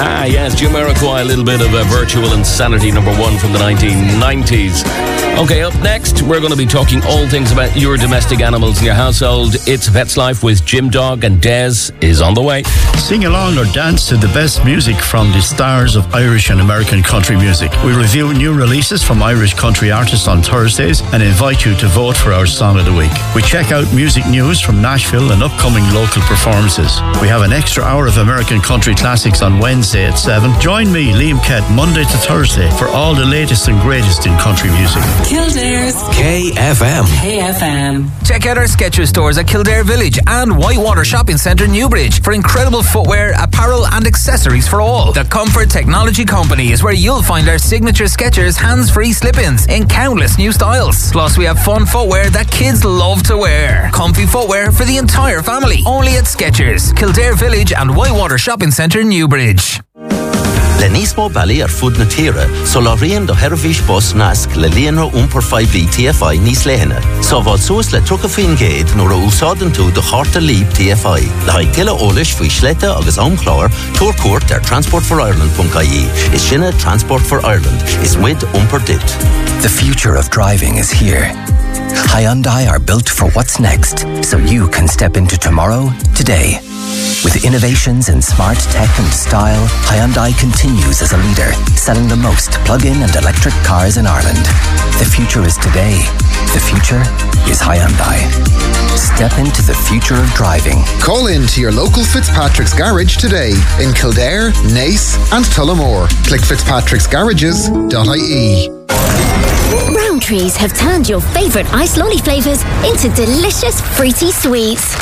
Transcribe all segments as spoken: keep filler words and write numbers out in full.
Ah, yes, Jamiroquai, a little bit of a Virtual Insanity, number one from the nineteen nineties. Okay, up next, we're going to be talking all things about your domestic animals in your household. It's Pets Life with Jim Dog, and Des is on the way. Sing along or dance to the best music from the stars of Irish and American country music. We review new releases from Irish country artists on Thursdays and invite you to vote for our Song of the Week. We check out music news from Nashville and upcoming local performances. We have an extra hour of American country classics on Wednesday at seven. Join me, Liam Kett, Monday to Thursday for all the latest and greatest in country music. Kildare's K F M. K F M. Check out our Skechers stores at Kildare Village and Whitewater Shopping Centre, Newbridge, for incredible footwear, apparel and accessories for all. The Comfort Technology Company is where you'll find our signature Skechers hands-free slip-ins in countless new styles. Plus, we have fun footwear that kids love to wear. Comfy footwear for the entire family. Only at Skechers, Kildare Village and Whitewater Shopping Centre, Newbridge. Le nísmó bailí ar fud na tíre, so lá rion do Hervís bus nasc le líonra umpar five T F I níos léhanna. So bhil suas le trucha faoin géad nuair a úsáideann tú do charta líb T F I. Le haid tuile eolais faoi sléite agus aomchláir, tuair cuairt ar transport for ireland dot I E. Is sinna Transport for Ireland. Is muid umpar dit. The future of driving is here. Hyundai are built for what's next, so you can step into tomorrow, today. With innovations in smart tech and style, Hyundai continues as a leader, selling the most plug-in and electric cars in Ireland. The future is today. The future is Hyundai. Step into the future of driving. Call in to your local Fitzpatrick's Garage today in Kildare, Nace and Tullamore. Click fitzpatricks garages dot I E. Rowntree's have turned your favourite ice lolly flavours into delicious fruity sweets.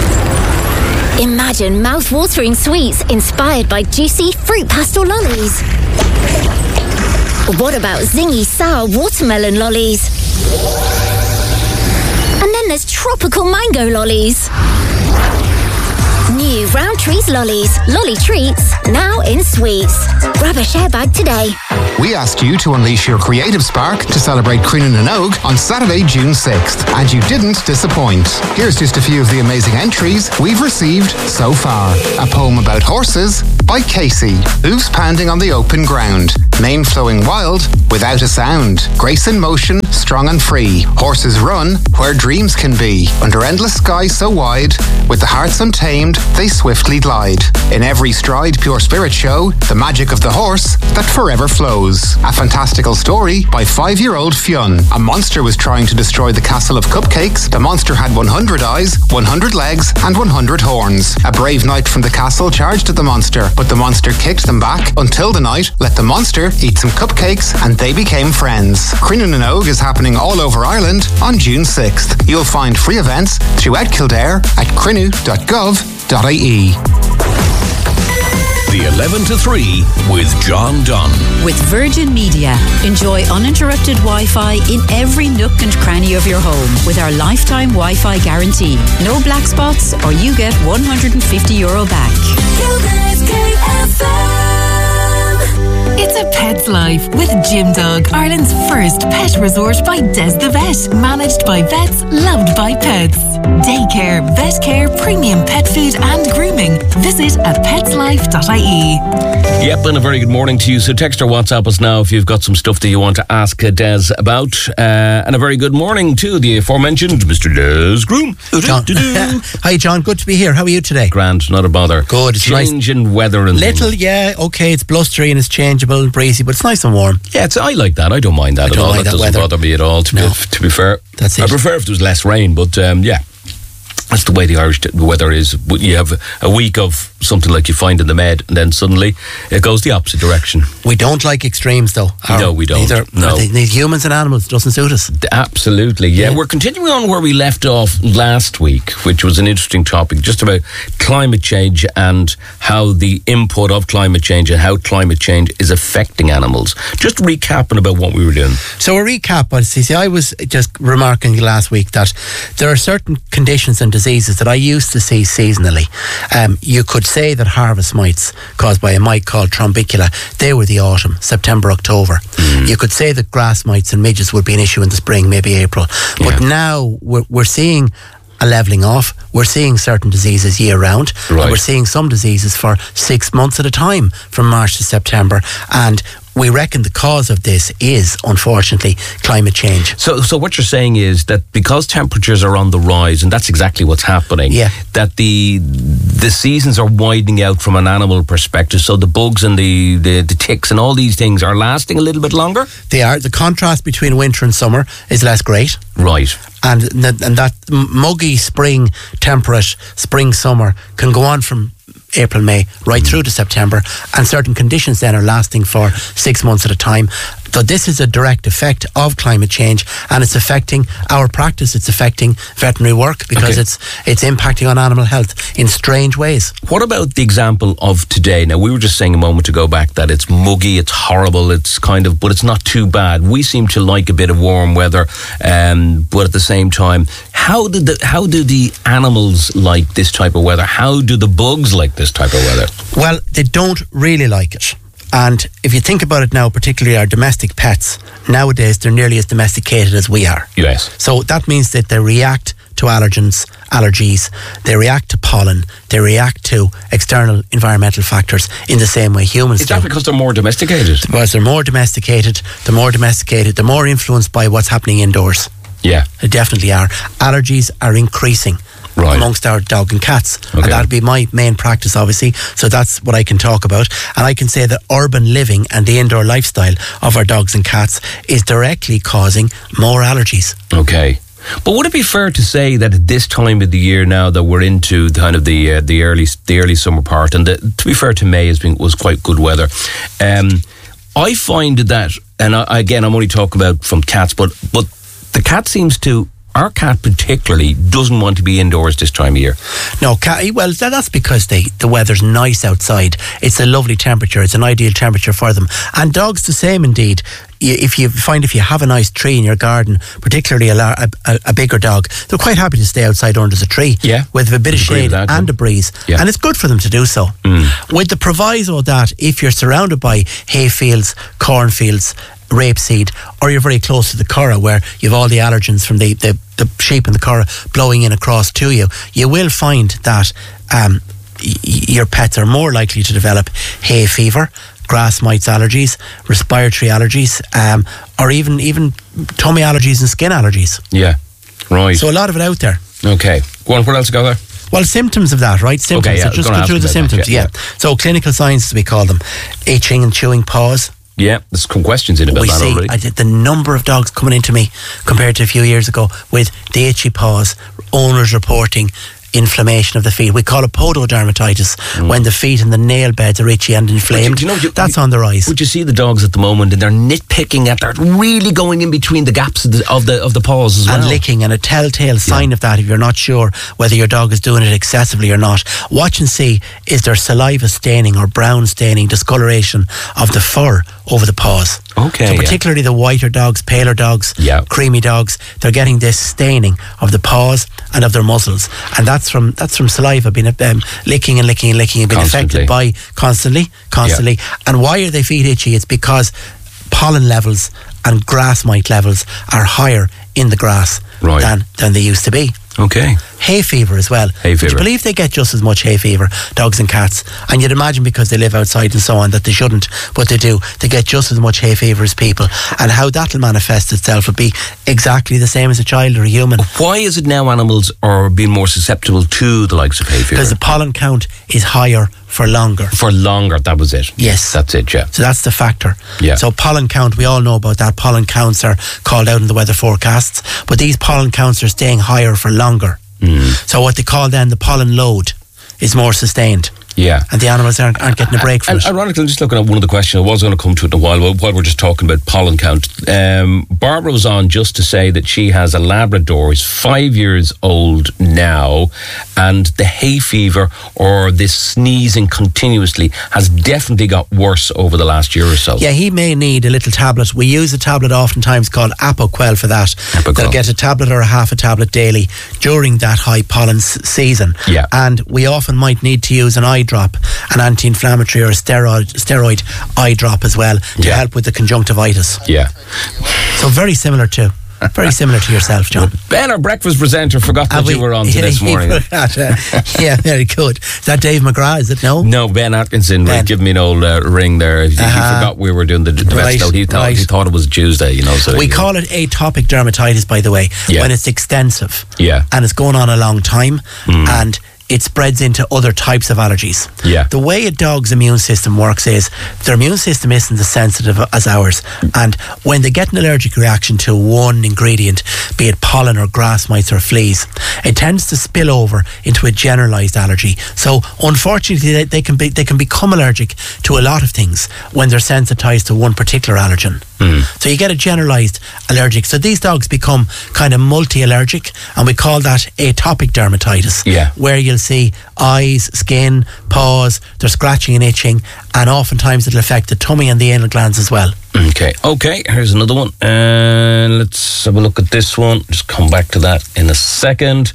Imagine mouth-watering sweets inspired by juicy fruit pastel lollies. What about zingy sour watermelon lollies? And then there's tropical mango lollies. New Rowntree's lollies, lolly treats, now in sweets. Grab a share bag today. We asked you to unleash your creative spark to celebrate Crinan and Oak on Saturday, June sixth, and you didn't disappoint. Here's just a few of the amazing entries we've received so far. A poem about horses by Casey. Hooves pounding on the open ground. Mane flowing wild without a sound. Grace in motion, strong and free. Horses run where dreams can be. Under endless sky so wide, with the hearts untamed, they swiftly glide. In every stride, pure spirit show the magic of the horse that forever flows. A fantastical story by five-year-old Fionn. A monster was trying to destroy the castle of cupcakes. The monster had one hundred eyes, one hundred legs, and one hundred horns. A brave knight from the castle charged at the monster, but the monster kicked them back until the knight let the monster eat some cupcakes and they became friends. Crinan and Oak is happening all over Ireland on June sixth. You'll find free events throughout Kildare at crinu dot gov dot I E. The eleven to three with John Dunn. With Virgin Media, enjoy uninterrupted Wi-Fi in every nook and cranny of your home with our lifetime Wi-Fi guarantee. No black spots or you get one hundred fifty euro back. It's a pet's life with Jim Dog, Ireland's first pet resort by Des the Vet. Managed by vets, loved by pets. Daycare, vet care, premium pet food and grooming. Visit at pets life dot I E. Yep, and a very good morning to you. So text or WhatsApp us now if you've got some stuff that you want to ask Des about. Uh, and a very good morning to the aforementioned Mister Des Groom. John. Hi, John. Good to be here. How are you today? Grand, not a bother. Good. It's Change nice. in weather and Little, things. yeah. Okay, it's blustery and it's changeable and breezy, but it's nice and warm. Yeah, it's, I like that. I don't mind that I at don't all. mind That that doesn't weather. bother me at all, to, No. be, to be fair. That's it. I prefer if there was less rain, but um, yeah. That's the way the Irish weather is. You have a week of something like you find in the Med, and then suddenly it goes the opposite direction. We don't like extremes, though. No, we don't. Neither, No. They need humans and animals. It doesn't suit us. Absolutely, yeah. Yeah. We're continuing on where we left off last week, which was an interesting topic, just about climate change and how the input of climate change and how climate change is affecting animals. Just recapping about what we were doing. So a recap, I see. I was just remarking last week that there are certain conditions and diseases that I used to see seasonally. Um, you could say that harvest mites caused by a mite called trombicula, they were the autumn, September, October. Mm. You could say that grass mites and midges would be an issue in the spring, maybe April. But Yeah. now we're, we're seeing a levelling off. We're seeing certain diseases year round. Right. And we're seeing some diseases for six months at a time, from March to September. And we reckon the cause of this is, unfortunately, climate change. So, so what you're saying is that because temperatures are on the rise, and that's exactly what's happening, yeah. that the the seasons are widening out from an animal perspective, so the bugs and the, the, the ticks and all these things are lasting a little bit longer? They are. The contrast between winter and summer is less great. Right. And, and that muggy spring, temperate spring, summer can go on from April, May, right mm. through to September, and certain conditions then are lasting for six months at a time. So this is a direct effect of climate change, and it's affecting our practice. It's affecting veterinary work because Okay. it's it's impacting on animal health in strange ways. What about the example of today? Now, we were just saying a moment ago back that it's muggy, it's horrible, it's kind of, but it's not too bad. We seem to like a bit of warm weather, um, but at the same time, how did the how do the animals like this type of weather? How do the bugs like this type of weather? Well, they don't really like it. And if you think about it now, particularly our domestic pets, nowadays they're nearly as domesticated as we are. Yes. So that means that they react to allergens, allergies, they react to pollen, they react to external environmental factors in the same way humans Is do. that because they're more domesticated? Because they're more domesticated, they're more domesticated, they're more influenced by what's happening indoors. Yeah. They definitely are. Allergies are increasing. Right. Amongst our dog and cats. Okay. And that'd be my main practice, obviously. So that's what I can talk about. And I can say that urban living and the indoor lifestyle of our dogs and cats is directly causing more allergies. Okay. But would it be fair to say that at this time of the year now that we're into kind of the uh, the early the early summer part, and the, to be fair to May has been was quite good weather, um, I find that, and I, again I'm only talking about from cats, but but the cat seems to. Our cat particularly doesn't want to be indoors this time of year. No, cat, well, that's because they, the weather's nice outside. It's a lovely temperature. It's an ideal temperature for them. And dogs the same indeed. If you find if you have a nice tree in your garden, particularly a, a, a bigger dog, they're quite happy to stay outside under the tree. Yeah. With a bit of shade that, and yeah. a breeze. Yeah. And it's good for them to do so. Mm. With the proviso that if you're surrounded by hay fields, cornfields, rapeseed, or you're very close to the Curragh where you've all the allergens from the, the, the sheep and the Curragh blowing in across to you, you will find that um, y- your pets are more likely to develop hay fever, grass mites allergies, respiratory allergies, um, or even even tummy allergies and skin allergies. Yeah, right. So a lot of it out there. Okay. Go on, what else go there? Well, symptoms of that, right? Symptoms. Okay, yeah, so just go through the symptoms, that, yeah, yeah. yeah. So clinical signs, as we call them, itching and chewing paws. Yeah, there's some questions in about we that see, already. I did the number of dogs coming into me compared to a few years ago with the itchy paws, owners reporting inflammation of the feet. We call it pododermatitis mm. when the feet and the nail beds are itchy and inflamed. You, you know, you, That's you, on the rise. Would you see the dogs at the moment and they're nitpicking at, they're really going in between the gaps of the of the, of the paws as well. And licking, and a telltale sign yeah. of that if you're not sure whether your dog is doing it excessively or not. Watch and see, is there saliva staining or brown staining, discoloration of the fur over the paws. Okay. So particularly yeah. the whiter dogs, paler dogs, yeah. creamy dogs, they're getting this staining of the paws and of their muzzles. And that's from that's from saliva being um, licking and licking and licking and being constantly. affected by constantly, constantly. Yeah. And why are they feet itchy? It's because pollen levels and grass mite levels are higher in the grass right. than, than they used to be. Okay. Hay fever as well. Hay fever. Would you believe they get just as much hay fever, dogs and cats? And you'd imagine because they live outside and so on that they shouldn't, but they do. They get just as much hay fever as people. And how that'll manifest itself would be exactly the same as a child or a human. Why is it now animals are being more susceptible to the likes of hay fever? Because the pollen count is higher for longer. For longer, that was it. Yes. That's it, yeah. So that's the factor. Yeah. So pollen count, we all know about that. Pollen counts are called out in the weather forecasts, but these pollen counts are staying higher for longer. Mm. So what they call then the pollen load is more sustained. Yeah. And the animals aren't, aren't getting a break from and, it. Ironically, I'm just looking at one of the questions. I was going to come to it in a while while we're just talking about pollen count. Um, Barbara was on just to say that she has a Labrador who's five years old now, and the hay fever or this sneezing continuously has definitely got worse over the last year or so. Yeah, he may need a little tablet. We use a tablet oftentimes called Apoquel for that. Apoquel. They'll get a tablet or a half a tablet daily during that high pollen s- season. Yeah. And we often might need to use an eye drop, an anti-inflammatory or a steroid steroid eye drop as well to yeah. help with the conjunctivitis. Yeah. So very similar to Very similar to yourself, John. Ben, our breakfast presenter, forgot that we, you were on to yeah, this morning. Forgot, uh, yeah, very good. Is that Dave McGrath, is it? No? No, Ben Atkinson. Ben. Give me an old uh, ring there. He, uh-huh. he forgot we were doing the, the right, best. He thought, right. he thought it was Tuesday, you know. So we call it atopic dermatitis, by the way, yeah. when it's extensive. Yeah. And it's going on a long time. Mm. And it spreads into other types of allergies. Yeah. The way a dog's immune system works is their immune system isn't as sensitive as ours, and when they get an allergic reaction to one ingredient, be it pollen or grass mites or fleas, it tends to spill over into a generalised allergy. So unfortunately they, they can be they can become allergic to a lot of things when they're sensitised to one particular allergen. Mm. So you get a generalised allergic. So these dogs become kind of multi-allergic, and we call that atopic dermatitis. Yeah. Where you'll see eyes, skin, paws, they're scratching and itching, and oftentimes it'll affect the tummy and the anal glands as well. Okay, okay, here's another one. And uh, let's have a look at this one. Just come back to that in a second.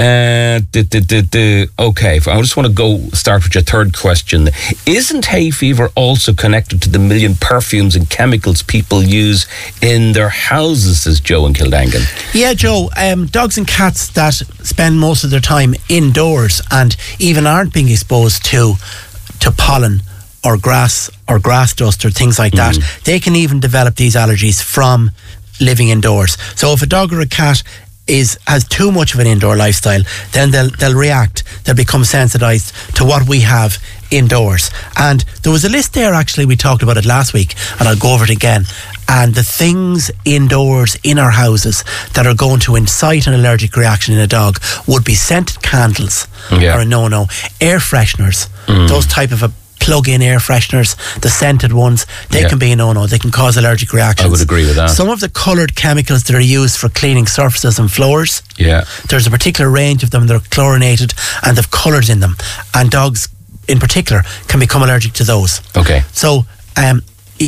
Uh, d- d- d- d- okay, I just want to go start with your third question. Isn't hay fever also connected to the million perfumes and chemicals people use in their houses, says Joe in Kildangan? Yeah, Joe, um, dogs and cats that spend most of their time indoors and even aren't being exposed to to pollen or grass or grass dust or things like that, mm. they can even develop these allergies from living indoors. So if a dog or a cat is has too much of an indoor lifestyle, then they'll they'll react, they'll become sensitized to what we have indoors. And there was a list there, actually, we talked about it last week, and I'll go over it again. And the things indoors in our houses that are going to incite an allergic reaction in a dog would be scented candles, yeah. or a no-no, air fresheners, mm. those type of a plug-in air fresheners, the scented ones, they yeah. can be a no-no. They can cause allergic reactions. I would agree with that. Some of the coloured chemicals that are used for cleaning surfaces and floors, yeah, there's a particular range of them that are chlorinated and they've colours in them, and dogs in particular can become allergic to those. Okay. So um,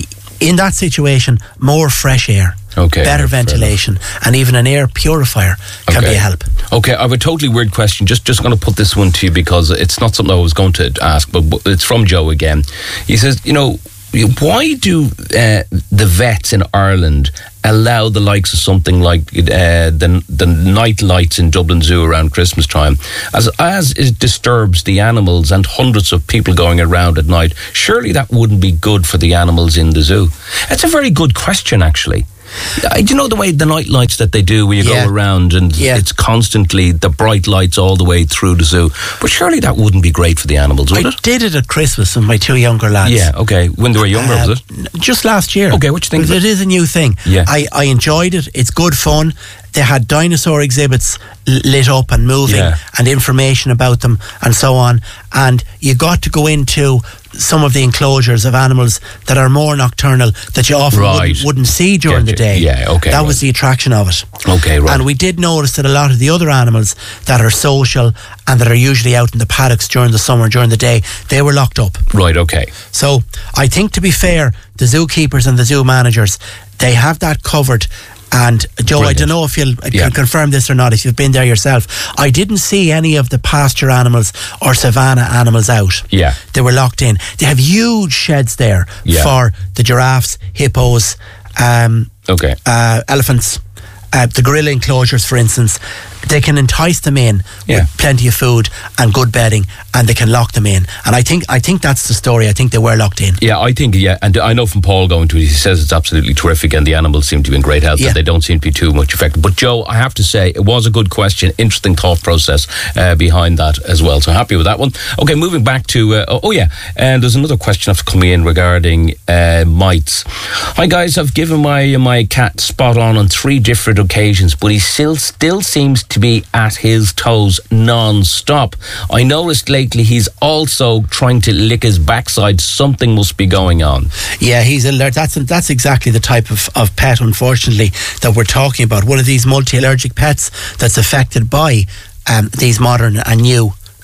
in that situation, more fresh air, okay, better ventilation, and even an air purifier can okay. be a help. Okay, I have a totally weird question. Just just going to put this one to you because it's not something I was going to ask, but it's from Joe again. He says, you know, why do uh, the vets in Ireland allow the likes of something like uh, the the night lights in Dublin Zoo around Christmas time, as as it disturbs the animals and hundreds of people going around at night? Surely that wouldn't be good for the animals in the zoo. That's a very good question, actually. Do you know the way the night lights that they do where you yeah. go around and yeah. it's constantly the bright lights all the way through the zoo? But surely that wouldn't be great for the animals, would I it? I did it at Christmas with my two younger lads. Yeah, okay. When they were younger, uh, was it? Just last year. Okay, what do you think? It is a new thing. Yeah. I, I enjoyed it. It's good fun. They had dinosaur exhibits lit up and moving, yeah. and information about them and so on. And you got to go into some of the enclosures of animals that are more nocturnal, that you often right. wouldn't, wouldn't see during Get the day. You. Yeah, okay. That right. was the attraction of it. Okay, right. And we did notice that a lot of the other animals that are social and that are usually out in the paddocks during the summer, during the day, they were locked up. Right, okay. So I think, to be fair, the zookeepers and the zoo managers, they have that covered. And Joe, Brilliant. I don't know if you'll yeah. can confirm this or not, if you've been there yourself. I didn't see any of the pasture animals or savannah animals out. Yeah. They were locked in. They have huge sheds there yeah. for the giraffes, hippos, um, okay. uh, elephants, uh, the gorilla enclosures, for instance. They can entice them in yeah. with plenty of food and good bedding, and they can lock them in. And I think I think that's the story. I think they were locked in. Yeah, I think, yeah. And I know from Paul going to it, he says it's absolutely terrific and the animals seem to be in great health, yeah. and they don't seem to be too much affected. But Joe, I have to say, it was a good question, interesting thought process uh, behind that as well. So happy with that one. Okay, moving back to, uh, oh yeah, and there's another question that's coming in regarding uh, mites. Hi guys, I've given my my cat Spot On on three different occasions, but he still still seems to be at his toes non-stop. I noticed lately he's also trying to lick his backside. Something must be going on. Yeah, he's alert. That's that's exactly the type of, of pet, unfortunately, that we're talking about. One of these multi-allergic pets that's affected by um, these modern and new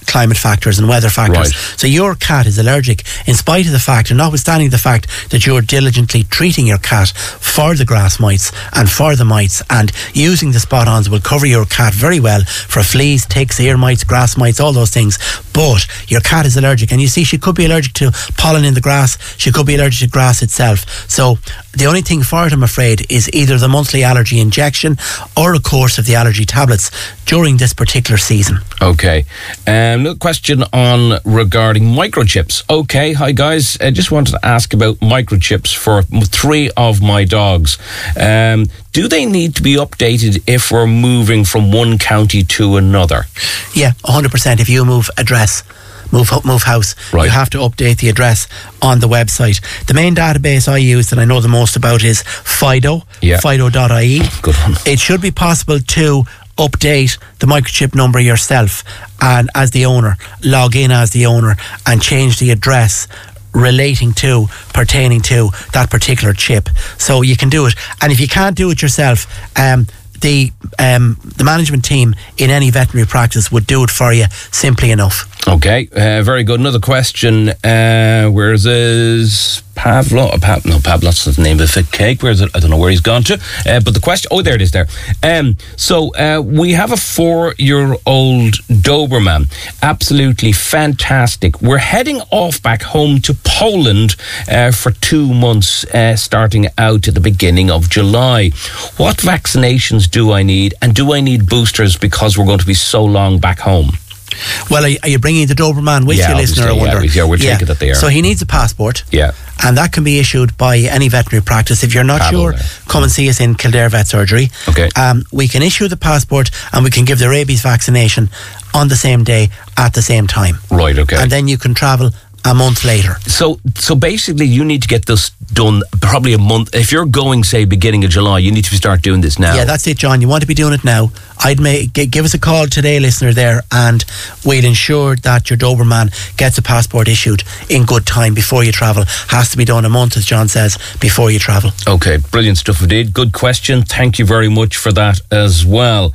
climate factors and weather factors. Right. So your cat is allergic in spite of the fact, and notwithstanding the fact that you're diligently treating your cat for the grass mites and for the mites, and using the spot-ons will cover your cat very well for fleas, ticks, ear mites, grass mites, all those things. But your cat is allergic, and you see she could be allergic to pollen in the grass, she could be allergic to grass itself. So the only thing for it, I'm afraid, is either the monthly allergy injection or a course of the allergy tablets during this particular season. Okay. Um, another question on regarding microchips. Okay, hi guys. I just wanted to ask about microchips for three of my dogs. Um, do they need to be updated if we're moving from one county to another? Yeah, one hundred percent. If you move address, move move house, right, you have to update the address on the website. The main database I use that I know the most about is Fido, yeah. fido dot I E. Good one. It should be possible to update the microchip number yourself, and as the owner, log in as the owner and change the address relating to, pertaining to that particular chip. So you can do it. And if you can't do it yourself, um, the um, the management team in any veterinary practice would do it for you simply enough. Okay, uh, very good. Another question. Uh, where is this? Pavlo? Uh, Pav- no, Pavlov's the name of the cake. Where is it? I don't know where he's gone to. Uh, but the question... Oh, there it is there. Um, so, uh, we have a four-year-old Doberman. Absolutely fantastic. We're heading off back home to Poland uh, for two months, uh, starting out at the beginning of July. What vaccinations do I need? And do I need boosters because we're going to be so long back home? Well, are, are you bringing the Doberman with yeah, you, listener? I wonder. Yeah, yeah, we're taking that there. So he needs a passport. Yeah. And that can be issued by any veterinary practice. If you're not Paddle sure, there. come and see us in Kildare Vet Surgery. Okay. Um, we can issue the passport and we can give the rabies vaccination on the same day at the same time. Right, okay. And then you can travel a month later. So so basically you need to get this done probably a month. If you're going, say, beginning of July, you need to start doing this now. Yeah, that's it, John. You want to be doing it now. I'd make, g- give us a call today, listener, there, and we'll ensure that your Doberman gets a passport issued in good time before you travel. Has to be done a month, as John says, before you travel. Okay, brilliant stuff indeed. Good question. Thank you very much for that as well.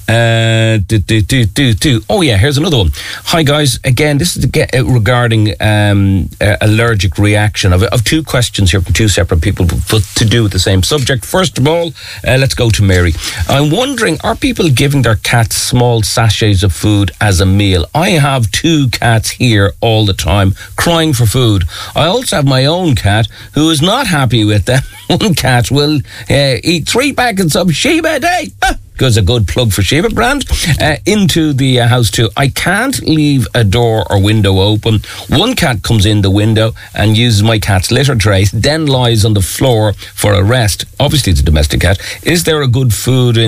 Uh, do, do, do, do, do. Oh yeah, here's another one. Hi guys, again, this is the, uh, regarding um, uh, allergic reaction. I've, I've two questions here from two separate people, but to do with the same subject. First of all, uh, let's go to Mary. I'm wondering, are people giving their cats small sachets of food as a meal? I have two cats here all the time crying for food. I also have my own cat who is not happy with them. One cat will uh, eat three packets of Sheba a day. Ah, goes a good plug for Sheba brand, uh, into the uh, house too. I can't leave a door or window open. One cat comes in the window and uses my cat's litter tray, then lies on the floor for a rest. Obviously it's a domestic cat. Is there a good food in